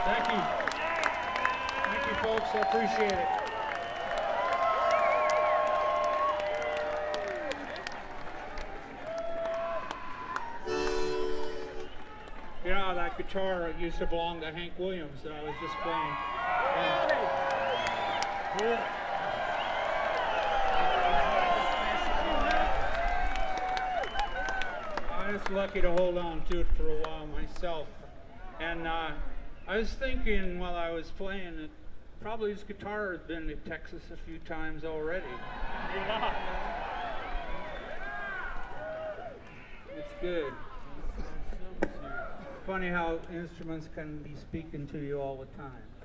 Thank you. Thank you, folks. I appreciate it. You know, that guitar used to belong to Hank Williams that I was just playing. I was lucky to hold on to it for a while myself. And I was thinking while I was playing that probably this guitar has been to Texas a few times already. Yeah. It's good. Funny how instruments can be speaking to you all the time.